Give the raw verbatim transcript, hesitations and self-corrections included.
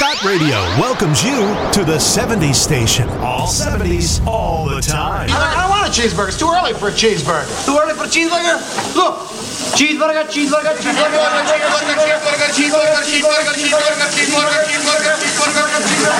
Scott Radio welcomes you to the seventies station. All seventies, all the time. I don't want a cheeseburger. It's too early for a cheeseburger. Too early for a cheeseburger? Look. Cheeseburger, cheeseburger, cheeseburger, cheeseburger, cheeseburger, cheeseburger, cheeseburger, cheeseburger, cheeseburger, cheeseburger, cheeseburger, cheeseburger, cheeseburger.